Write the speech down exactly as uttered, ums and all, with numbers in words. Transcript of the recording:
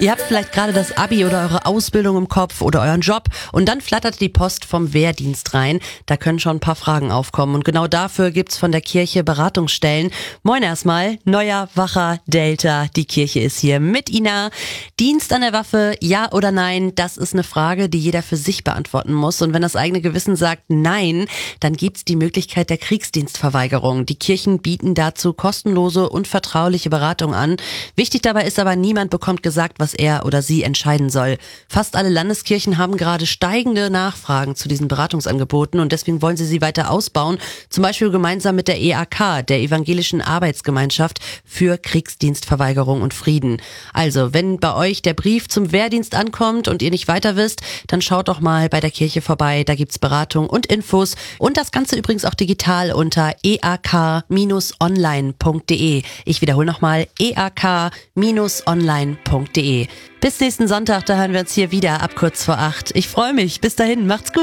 Ihr habt vielleicht gerade das Abi oder eure Ausbildung im Kopf oder euren Job und dann flattert die Post vom Wehrdienst rein. Da können schon ein paar Fragen aufkommen und genau dafür gibt's von der Kirche Beratungsstellen. Moin erstmal, Neuer, Wacher, Delta, die Kirche ist hier mit Ina. Dienst an der Waffe, ja oder nein, das ist eine Frage, die jeder für sich beantworten muss. Und wenn das eigene Gewissen sagt nein, dann gibt's die Möglichkeit der Kriegsdienstverweigerung. Die Kirchen bieten dazu kostenlose und vertrauliche Beratung an. Wichtig dabei ist aber, niemand bekommt gesagt, was er oder sie entscheiden soll. Fast alle Landeskirchen haben gerade steigende Nachfragen zu diesen Beratungsangeboten und deswegen wollen sie sie weiter ausbauen, zum Beispiel gemeinsam mit der E A K, der Evangelischen Arbeitsgemeinschaft für Kriegsdienstverweigerung und Frieden. Also, wenn bei euch der Brief zum Wehrdienst ankommt und ihr nicht weiter wisst, dann schaut doch mal bei der Kirche vorbei, da gibt's Beratung und Infos und das Ganze übrigens auch digital unter e a k Bindestrich online punkt de. Ich wiederhole nochmal e a k Bindestrich online punkt de. Bis nächsten Sonntag, da hören wir uns hier wieder ab kurz vor acht. Ich freue mich. Bis dahin, macht's gut.